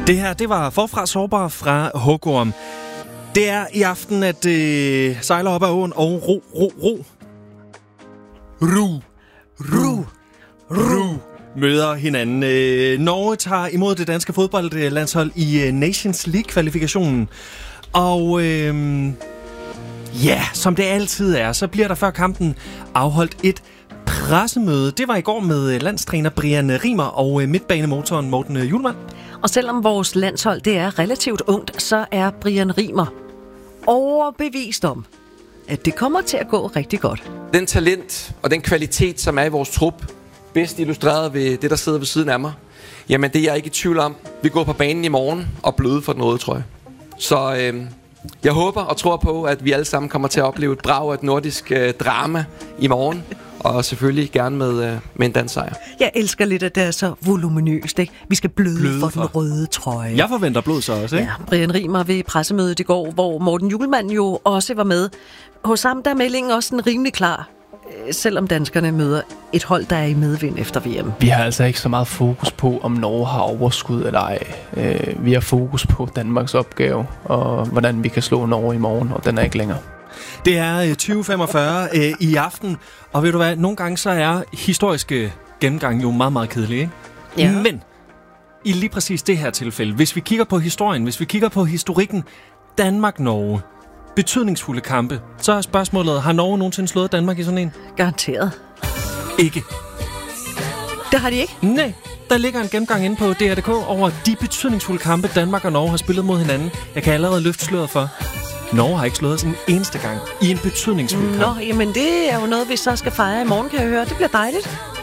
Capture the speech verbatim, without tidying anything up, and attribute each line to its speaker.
Speaker 1: Det her, det var Forfra Sårbar fra Hugorm. Det er i aften, at øh, sejler op ad åen og ro, ro, ro. Ru, ru, ru. Møder hinanden. Øh, Norge tager imod det danske fodboldlandshold i øh, Nations League-kvalifikationen. Og øh, ja, som det altid er, så bliver der før kampen afholdt et pressemøde. Det var i går med landstræner Brian Rimer og øh, midtbanemotoren Morten Hjulmand.
Speaker 2: Og selvom vores landshold det er relativt ungt, så er Brian Rimer overbevist om, at det kommer til at gå rigtig godt.
Speaker 3: Den talent og den kvalitet, som er i vores trup, bedst illustreret ved det, der sidder ved siden af mig, jamen det er jeg ikke i tvivl om. Vi går på banen i morgen og bløde for den røde trøje. Så øh, jeg håber og tror på, at vi alle sammen kommer til at opleve et brag af et nordisk øh, drama i morgen. Og selvfølgelig gerne med, øh, med en dansk sejr.
Speaker 2: Jeg elsker lidt, at det er så voluminøst, ikke? Vi skal bløde, bløde for, for den røde trøje.
Speaker 1: Jeg forventer blod så også, ikke?
Speaker 2: Ja, Brian Rimer ved pressemødet i går, hvor Morten Hjulmand jo også var med. Hos ham der er meldingen også en rimelig klar, selvom danskerne møder et hold, der er i medvind efter V M.
Speaker 4: Vi har altså ikke så meget fokus på, om Norge har overskud eller ej. Vi har fokus på Danmarks opgave, og hvordan vi kan slå Norge i morgen, og den er ikke længere.
Speaker 1: Det er tyve femogfyrre øh, i aften, og ved du hvad, nogle gange så er historiske gennemgang jo meget, meget kedelige, ikke? Ja. Men i lige præcis det her tilfælde, hvis vi kigger på historien, hvis vi kigger på historikken, Danmark-Norge, betydningsfulde kampe, så er spørgsmålet, har Norge nogensinde slået Danmark i sådan en?
Speaker 2: Garanteret.
Speaker 1: Ikke.
Speaker 2: Det har de ikke?
Speaker 1: Nej. Der ligger en gennemgang inde på D R punktum D K over de betydningsfulde kampe, Danmark og Norge har spillet mod hinanden. Jeg kan allerede løfte sløret for. Norge har ikke slået os en eneste gang i en betydningsfuld kamp.
Speaker 2: Nå, jamen det er jo noget, vi så skal fejre i morgen, kan jeg høre. Det bliver dejligt.